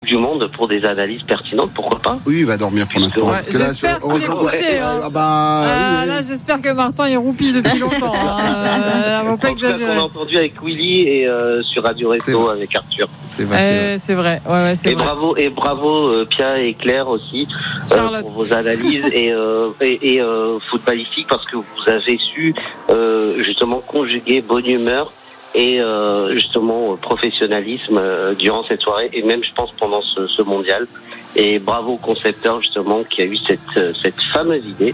du Monde pour des analyses pertinentes, pourquoi pas? Oui, il va dormir pour l'instant. Ouais, j'espère qu'il est couché. Là, j'espère que Martin est roupie depuis longtemps. On va pas exagérer. On a entendu avec Willy et sur Radio Resto avec Arthur. C'est vrai. Ouais, c'est vrai. Bravo Pia et Claire aussi pour vos analyses et footballistiques, parce que vous avez su justement conjuguer bonne humeur et justement professionnalisme durant cette soirée, et même je pense pendant ce mondial. Et bravo au concepteur justement qui a eu cette fameuse idée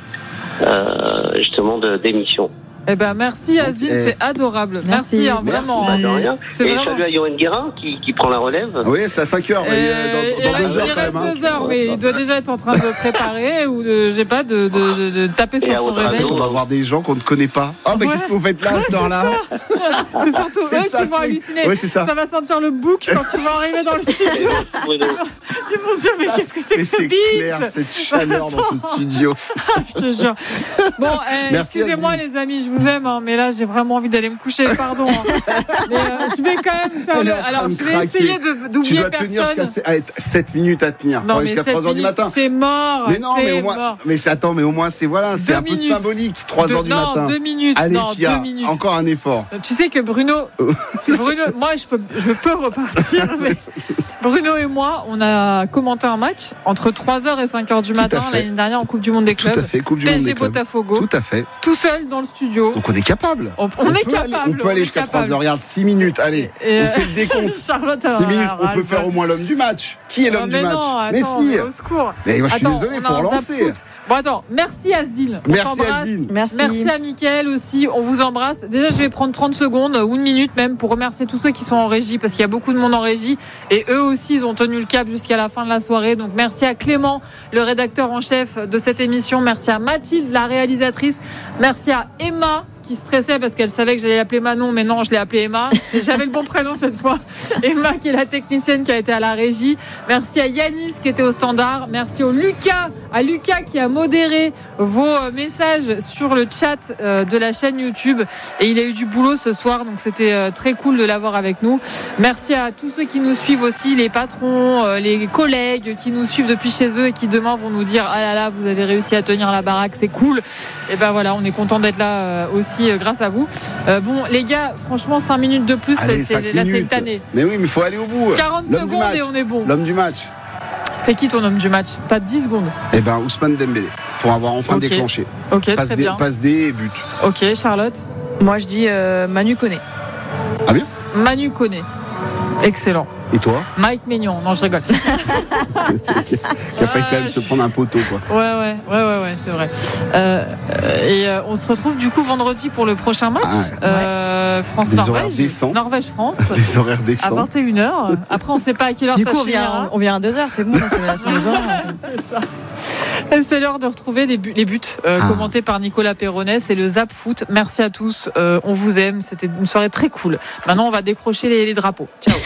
justement d'émission. Eh ben merci Asdine, c'est adorable. Merci vraiment. Merci. De rien. Et salut à Yoann Guérin qui prend la relève. Oui, c'est à 5h. Dans 2 heures. Il reste 2 heures, mais il doit déjà être en train de préparer ou de taper sur son réveil. On va voir des gens qu'on ne connaît pas. Mais qu'est-ce que vous faites là à cette heure-là? C'est surtout eux qui vont halluciner. Oui, c'est ça. Ça va sentir le bouc quand tu vas arriver dans le studio. Ils vont se dire, mais qu'est-ce que c'est que ce bif? C'est clair, cette chaleur dans ce studio. Je te jure. Bon, excusez-moi les amis, je vous aime, mais là j'ai vraiment envie d'aller me coucher, pardon. Mais je vais quand même faire alors je vais essayer d'oublier personne. Tu dois tenir jusqu'à 7 minutes à tenir. Non, jusqu'à 3h du matin. C'est mort. Mais non, mais au moins. Mais au moins c'est un peu symbolique. 3h du matin. 2 minutes. Allez, Pia, encore un effort. Tu sais que Bruno, moi je peux repartir. Bruno et moi, on a commenté un match entre 3h et 5h du matin l'année dernière en Coupe du Monde des clubs. Tout à fait, Coupe du Monde des clubs. Botafogo. Tout à fait. Tout seul dans le studio. Donc on est capable. On est capable. On peut aller jusqu'à 3h. Regarde, 6 minutes. Allez, on fait le décompte. Charlotte, 6 minutes. On peut faire au moins l'homme du match. Qui est l'homme du match? Mais si. Au secours. Mais moi je suis désolé, il faut relancer. Bon attends, merci Asdine. Merci à Mickaël aussi. On vous embrasse. Déjà, je vais prendre 30 secondes ou 1 minute même pour remercier tous ceux qui sont en régie, parce qu'il y a beaucoup de monde en régie et eux aussi ils ont tenu le cap jusqu'à la fin de la soirée. Donc merci à Clément, le rédacteur en chef de cette émission. Merci à Mathilde, la réalisatrice. Merci à Emma qui stressait parce qu'elle savait que j'allais l'appeler Manon, mais non, je l'ai appelée Emma. J'avais le bon prénom cette fois. Emma qui est la technicienne qui a été à la régie. Merci à Yanis qui était au standard. Merci à Lucas qui a modéré vos messages sur le chat de la chaîne YouTube, et il a eu du boulot ce soir, donc c'était très cool de l'avoir avec nous. Merci à tous ceux qui nous suivent aussi, les patrons, les collègues qui nous suivent depuis chez eux et qui demain vont nous dire ah là là, vous avez réussi à tenir la baraque, c'est cool. Et ben voilà, on est content d'être là aussi grâce à vous. Bon les gars, franchement 5 minutes de plus. Allez, c'est une tannée. Mais oui, mais il faut aller au bout. 40 secondes et on est bon. L'homme du match. C'est qui ton homme du match? T'as 10 secondes. Eh ben Ousmane Dembélé, pour avoir enfin déclenché. Ok, très bien. Passe D et but. Ok, Charlotte? Moi je dis Manu Koné. Ah bien? Manu Koné. Excellent. Et toi? Mike Maignan. Non, je rigole. Qui a failli quand même se prendre un poteau, quoi. Ouais, c'est vrai. Et on se retrouve du coup vendredi pour le prochain match. France-Norvège. Norvège-France. Des horaires décents. À 21h. Après, on ne sait pas à quelle heure du ça coup, finira. on vient à 2h, c'est bon. C'est ça. C'est l'heure de retrouver les buts commentés par Nicolas Perronnet. C'est le Zap Foot. Merci à tous. On vous aime. C'était une soirée très cool. Maintenant, on va décrocher les drapeaux. Ciao.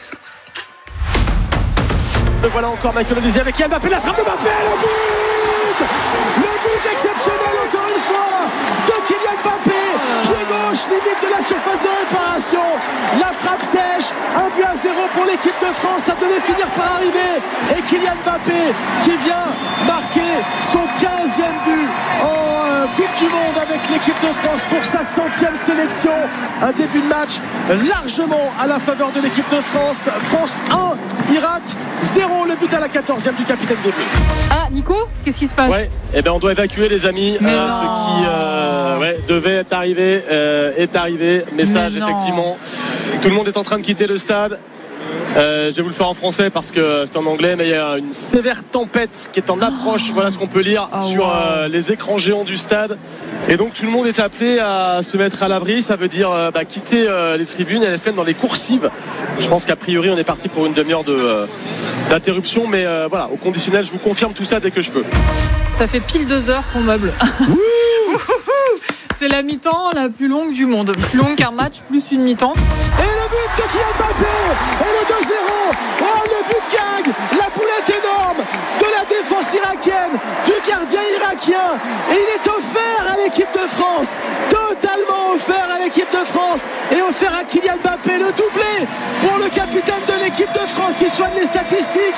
Le voilà encore Michael Olise avec Kylian Mbappé, la frappe de Mbappé, le but exceptionnel encore une fois de Kylian Mbappé, pied gauche, limite de la surface de réparation, la frappe sèche, 1-0 pour l'équipe de France, ça devait finir par arriver, et Kylian Mbappé qui vient marquer son 15e but en Coupe du Monde avec l'équipe de France pour sa 100e sélection. Un début de match largement à la faveur de l'équipe de France. France 1, Irak 0, le but à la 14e du capitaine des Bleus. Ah, Nico, qu'est-ce qui se passe? Ouais, on doit évacuer les amis. Ce qui devait être arrivé est arrivé. Message effectivement. Tout le monde est en train de quitter le stade. Je vais vous le faire en français parce que c'est en anglais, mais il y a une sévère tempête qui est en approche. Voilà ce qu'on peut lire sur les écrans géants du stade. Et donc tout le monde est appelé à se mettre à l'abri. Ça veut dire quitter les tribunes et aller se mettre dans les coursives. Je pense qu'a priori on est parti pour une demi-heure d'interruption, mais voilà, au conditionnel, je vous confirme tout ça dès que je peux. Ça fait pile 2 heures qu'on meuble. C'est la mi-temps la plus longue du monde. Plus longue qu'un match, plus une mi-temps. Et le but de Kylian Mbappé, et le 2-0. Oh, le but gag, la boulette énorme de la défense irakienne, du gardien irakien. Et il est offert à l'équipe de France, totalement offert à l'équipe de France, et offert à Kylian Mbappé, le doublé pour le capitaine de l'équipe de France qui soigne les statistiques.